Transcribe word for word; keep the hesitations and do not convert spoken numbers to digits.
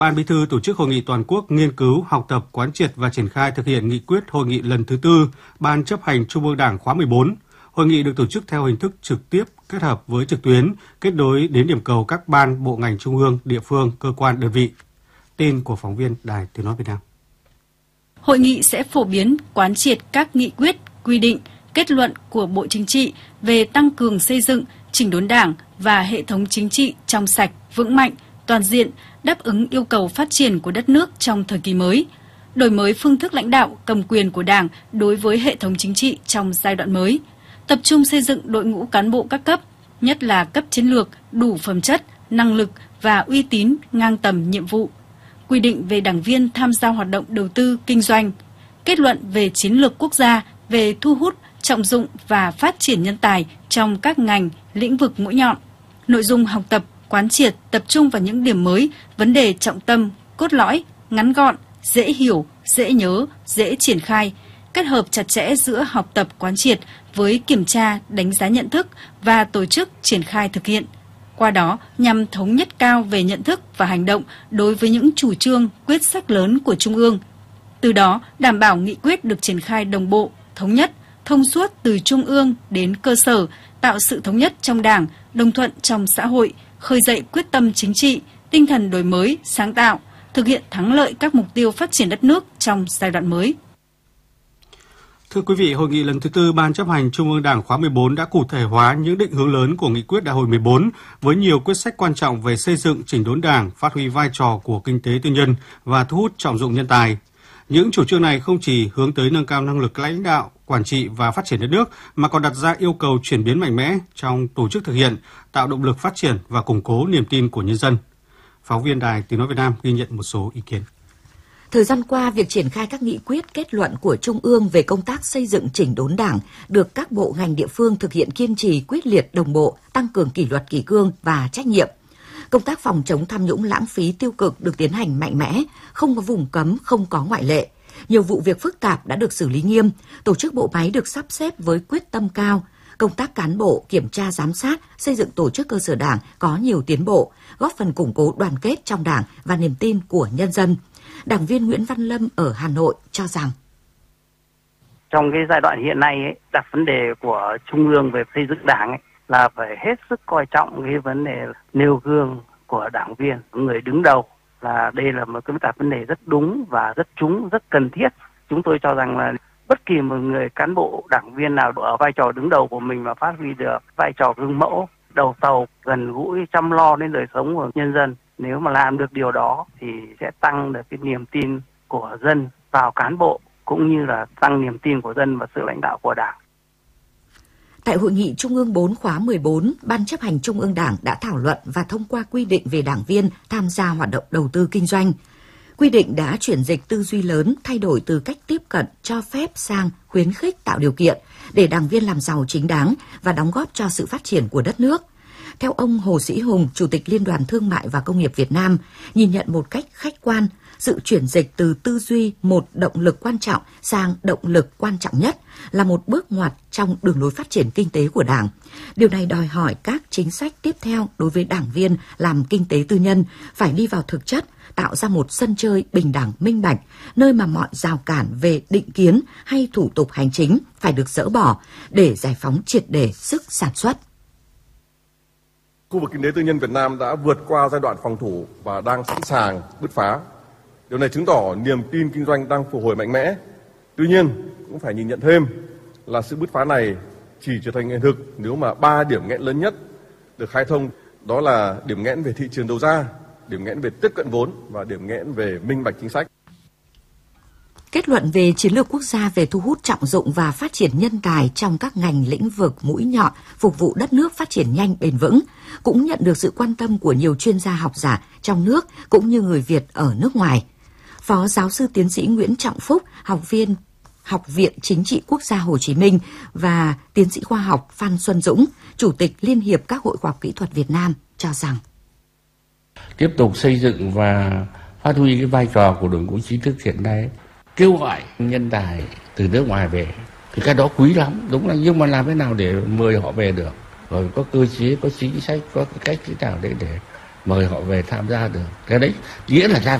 Ban Bí thư tổ chức hội nghị toàn quốc nghiên cứu, học tập, quán triệt và triển khai thực hiện nghị quyết hội nghị lần thứ tư Ban chấp hành Trung ương Đảng khóa mười bốn. Hội nghị được tổ chức theo hình thức trực tiếp kết hợp với trực tuyến, kết nối đến điểm cầu các ban, bộ ngành trung ương, địa phương, cơ quan, đơn vị. Tin của phóng viên Đài Tiếng nói Việt Nam. Hội nghị sẽ phổ biến, quán triệt các nghị quyết, quy định, kết luận của Bộ Chính trị về tăng cường xây dựng, chỉnh đốn Đảng và hệ thống chính trị trong sạch, vững mạnh, toàn diện, đáp ứng yêu cầu phát triển của đất nước trong thời kỳ mới, đổi mới phương thức lãnh đạo, cầm quyền của Đảng đối với hệ thống chính trị trong giai đoạn mới, tập trung xây dựng đội ngũ cán bộ các cấp, nhất là cấp chiến lược, đủ phẩm chất, năng lực và uy tín ngang tầm nhiệm vụ, quy định về đảng viên tham gia hoạt động đầu tư kinh doanh, kết luận về chiến lược quốc gia về thu hút, trọng dụng và phát triển nhân tài trong các ngành, lĩnh vực mũi nhọn. Nội dung học tập, quán triệt tập trung vào những điểm mới, vấn đề trọng tâm, cốt lõi, ngắn gọn, dễ hiểu, dễ nhớ, dễ triển khai, kết hợp chặt chẽ giữa học tập quán triệt với kiểm tra, đánh giá nhận thức và tổ chức triển khai thực hiện. Qua đó nhằm thống nhất cao về nhận thức và hành động đối với những chủ trương, quyết sách lớn của Trung ương. Từ đó đảm bảo nghị quyết được triển khai đồng bộ, thống nhất, thông suốt từ Trung ương đến cơ sở, tạo sự thống nhất trong Đảng, đồng thuận trong xã hội, khơi dậy quyết tâm chính trị, tinh thần đổi mới, sáng tạo, thực hiện thắng lợi các mục tiêu phát triển đất nước trong giai đoạn mới. Thưa quý vị, hội nghị lần thứ tư Ban chấp hành Trung ương Đảng khóa mười bốn đã cụ thể hóa những định hướng lớn của nghị quyết Đại hội mười bốn với nhiều quyết sách quan trọng về xây dựng chỉnh đốn Đảng, phát huy vai trò của kinh tế tư nhân và thu hút trọng dụng nhân tài. Những chủ trương này không chỉ hướng tới nâng cao năng lực lãnh đạo, quản trị và phát triển đất nước mà còn đặt ra yêu cầu chuyển biến mạnh mẽ trong tổ chức thực hiện, tạo động lực phát triển và củng cố niềm tin của nhân dân. Phóng viên Đài Tiếng nói Việt Nam ghi nhận một số ý kiến. Thời gian qua, việc triển khai các nghị quyết kết luận của Trung ương về công tác xây dựng chỉnh đốn Đảng được các bộ ngành địa phương thực hiện kiên trì, quyết liệt, đồng bộ, tăng cường kỷ luật kỷ cương và trách nhiệm. Công tác phòng chống tham nhũng lãng phí tiêu cực được tiến hành mạnh mẽ, không có vùng cấm, không có ngoại lệ. Nhiều vụ việc phức tạp đã được xử lý nghiêm, tổ chức bộ máy được sắp xếp với quyết tâm cao. Công tác cán bộ, kiểm tra giám sát, xây dựng tổ chức cơ sở Đảng có nhiều tiến bộ, góp phần củng cố đoàn kết trong Đảng và niềm tin của nhân dân. Đảng viên Nguyễn Văn Lâm ở Hà Nội cho rằng trong cái giai đoạn hiện nay ấy, đặt vấn đề của Trung ương về xây dựng Đảng ấy, là phải hết sức coi trọng cái vấn đề nêu gương của đảng viên, người đứng đầu, là đây là một cái đặt vấn đề rất đúng và rất trúng, rất cần thiết. Chúng tôi cho rằng là bất kỳ một người cán bộ đảng viên nào ở vai trò đứng đầu của mình mà phát huy được vai trò gương mẫu, đầu tàu, gần gũi, chăm lo đến đời sống của nhân dân, nếu mà làm được điều đó thì sẽ tăng được cái niềm tin của dân vào cán bộ, cũng như là tăng niềm tin của dân vào sự lãnh đạo của Đảng. Tại Hội nghị Trung ương bốn khóa mười bốn, Ban chấp hành Trung ương Đảng đã thảo luận và thông qua quy định về đảng viên tham gia hoạt động đầu tư kinh doanh. Quy định đã chuyển dịch tư duy lớn, thay đổi từ cách tiếp cận cho phép sang khuyến khích tạo điều kiện để đảng viên làm giàu chính đáng và đóng góp cho sự phát triển của đất nước. Theo ông Hồ Sĩ Hùng, Chủ tịch Liên đoàn Thương mại và Công nghiệp Việt Nam, nhìn nhận một cách khách quan, sự chuyển dịch từ tư duy một động lực quan trọng sang động lực quan trọng nhất là một bước ngoặt trong đường lối phát triển kinh tế của Đảng. Điều này đòi hỏi các chính sách tiếp theo đối với đảng viên làm kinh tế tư nhân phải đi vào thực chất, tạo ra một sân chơi bình đẳng minh bạch, nơi mà mọi rào cản về định kiến hay thủ tục hành chính phải được dỡ bỏ để giải phóng triệt để sức sản xuất. Khu vực kinh tế tư nhân Việt Nam đã vượt qua giai đoạn phòng thủ và đang sẵn sàng bứt phá. Điều này chứng tỏ niềm tin kinh doanh đang phục hồi mạnh mẽ. Tuy nhiên, cũng phải nhìn nhận thêm là sự bứt phá này chỉ trở thành hiện thực nếu mà ba điểm nghẽn lớn nhất được khai thông, đó là điểm nghẽn về thị trường đầu ra, điểm nghẽn về tiếp cận vốn và điểm nghẽn về minh bạch chính sách. Kết luận về chiến lược quốc gia về thu hút trọng dụng và phát triển nhân tài trong các ngành lĩnh vực mũi nhọn phục vụ đất nước phát triển nhanh bền vững cũng nhận được sự quan tâm của nhiều chuyên gia học giả trong nước cũng như người Việt ở nước ngoài. Phó giáo sư tiến sĩ Nguyễn Trọng Phúc, học viên Học viện Chính trị Quốc gia Hồ Chí Minh và tiến sĩ khoa học Phan Xuân Dũng, Chủ tịch Liên hiệp các hội khoa học kỹ thuật Việt Nam cho rằng tiếp tục xây dựng và phát huy cái vai trò của đội ngũ trí thức hiện nay, kêu gọi nhân tài từ nước ngoài về thì cái đó quý lắm, đúng là, nhưng mà làm thế nào để mời họ về được, rồi có cơ chế, có chính sách, có cái cách thế nào để để mời họ về tham gia được. Cái đấy nghĩa là ra